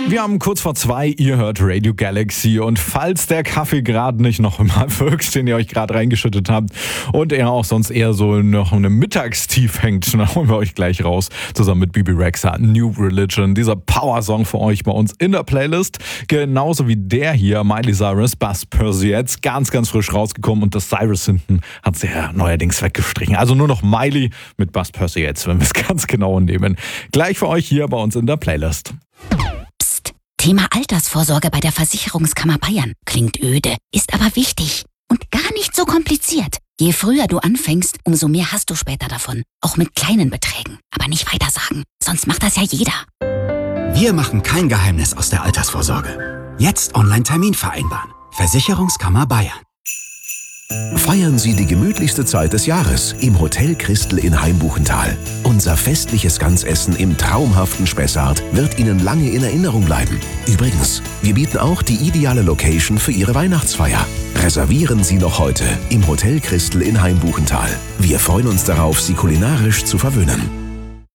Wir haben kurz vor 2, ihr hört Radio Galaxy und falls der Kaffee gerade nicht noch immer wirkt, den ihr euch gerade reingeschüttet habt und er auch sonst eher so noch in einem Mittagstief hängt, dann holen wir euch gleich raus, zusammen mit Bebe Rexha, New Religion, dieser Power-Song für euch bei uns in der Playlist, genauso wie der hier, Miley Cyrus, Buzz Percy, jetzt ganz, ganz frisch rausgekommen und das Cyrus hinten hat sie ja neuerdings weggestrichen, also nur noch Miley mit Buzz Percy jetzt, wenn wir es ganz genau nehmen. Gleich für euch hier bei uns in der Playlist. Thema Altersvorsorge bei der Versicherungskammer Bayern. Klingt öde, ist aber wichtig und gar nicht so kompliziert. Je früher du anfängst, umso mehr hast du später davon. Auch mit kleinen Beträgen. Aber nicht weiter sagen, sonst macht das ja jeder. Wir machen kein Geheimnis aus der Altersvorsorge. Jetzt Online-Termin vereinbaren. Versicherungskammer Bayern. Feiern Sie die gemütlichste Zeit des Jahres im Hotel Christel in Haimbuchental. Unser festliches Ganzessen im traumhaften Spessart wird Ihnen lange in Erinnerung bleiben. Übrigens, wir bieten auch die ideale Location für Ihre Weihnachtsfeier. Reservieren Sie noch heute im Hotel Christel in Haimbuchental. Wir freuen uns darauf, Sie kulinarisch zu verwöhnen.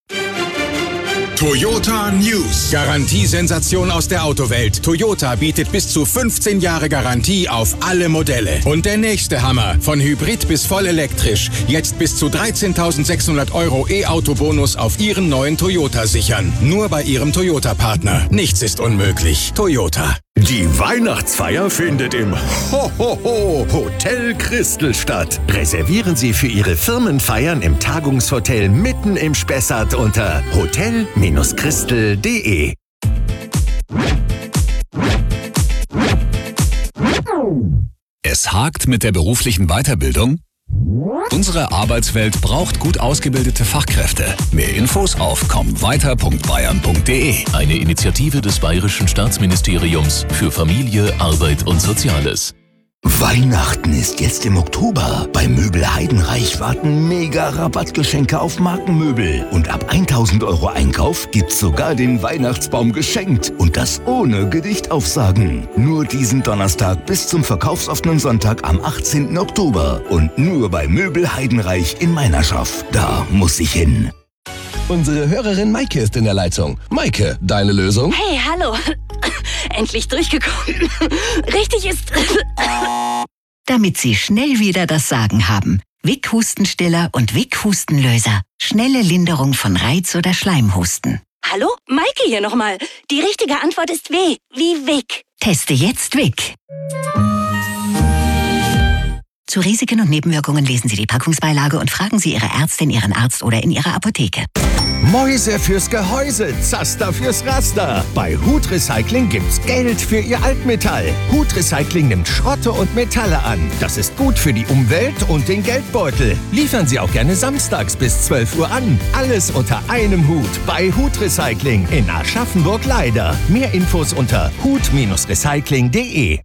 Toyota News. Garantiesensation aus der Autowelt. Toyota bietet bis zu 15 Jahre Garantie auf alle Modelle. Und der nächste Hammer. Von Hybrid bis voll elektrisch. Jetzt bis zu 13.600 € E-Auto-Bonus auf Ihren neuen Toyota sichern. Nur bei Ihrem Toyota-Partner. Nichts ist unmöglich. Toyota. Die Weihnachtsfeier findet im Hotel Christel statt. Reservieren Sie für Ihre Firmenfeiern im Tagungshotel mitten im Spessart unter hotel-christel.de. Es hakt mit der beruflichen Weiterbildung? Unsere Arbeitswelt braucht gut ausgebildete Fachkräfte. Mehr Infos auf kommweiter.bayern.de. Eine Initiative des Bayerischen Staatsministeriums für Familie, Arbeit und Soziales. Weihnachten ist jetzt im Oktober. Bei Möbel Heidenreich warten mega Rabattgeschenke auf Markenmöbel. Und ab 1.000 € Einkauf gibt's sogar den Weihnachtsbaum geschenkt. Und das ohne Gedichtaufsagen. Nur diesen Donnerstag bis zum verkaufsoffenen Sonntag am 18. Oktober. Und nur bei Möbel Heidenreich in Meinerschaft. Da muss ich hin. Unsere Hörerin Maike ist in der Leitung. Maike, deine Lösung? Hey, hallo. Endlich durchgekommen. Richtig ist... Damit Sie schnell wieder das Sagen haben. Vic Hustenstiller und Vic Hustenlöser. Schnelle Linderung von Reiz- oder Schleimhusten. Hallo? Maike hier nochmal. Die richtige Antwort ist W, wie Vic. Teste jetzt Vic. Zu Risiken und Nebenwirkungen lesen Sie die Packungsbeilage und fragen Sie Ihre Ärztin, Ihren Arzt oder in Ihrer Apotheke. Mäuse fürs Gehäuse, Zaster fürs Raster. Bei Hut Recycling gibt's Geld für Ihr Altmetall. Hut Recycling nimmt Schrotte und Metalle an. Das ist gut für die Umwelt und den Geldbeutel. Liefern Sie auch gerne samstags bis 12 Uhr an. Alles unter einem Hut bei Hut Recycling in Aschaffenburg-Leider. Mehr Infos unter hut-recycling.de.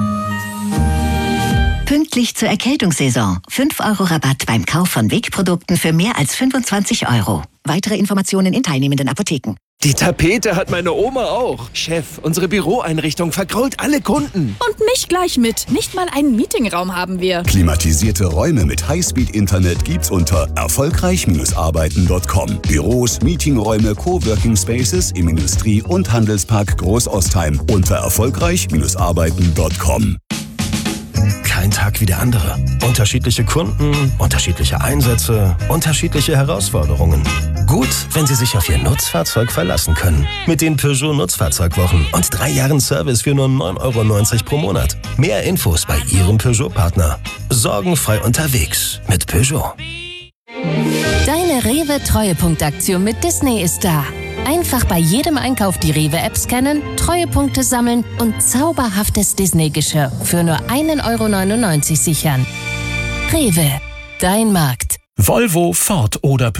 Pünktlich zur Erkältungssaison. 5 € Rabatt beim Kauf von Vic-Produkten für mehr als 25 €. Weitere Informationen in teilnehmenden Apotheken. Die Tapete hat meine Oma auch. Chef, unsere Büroeinrichtung vergrault alle Kunden. Und mich gleich mit. Nicht mal einen Meetingraum haben wir. Klimatisierte Räume mit Highspeed-Internet gibt's unter erfolgreich-arbeiten.com. Büros, Meetingräume, Coworking Spaces im Industrie- und Handelspark Großostheim unter erfolgreich-arbeiten.com. Kein Tag wie der andere. Unterschiedliche Kunden, unterschiedliche Einsätze, unterschiedliche Herausforderungen. Gut, wenn Sie sich auf Ihr Nutzfahrzeug verlassen können. Mit den Peugeot Nutzfahrzeugwochen und 3 Jahren Service für nur 9,90 € pro Monat. Mehr Infos bei Ihrem Peugeot-Partner. Sorgenfrei unterwegs mit Peugeot. Deine Rewe-Treuepunktaktion mit Disney ist da. Einfach bei jedem Einkauf die Rewe-App scannen, Treuepunkte sammeln und zauberhaftes Disney-Geschirr für nur 1,99 € sichern. Rewe, dein Markt. Volvo, Ford oder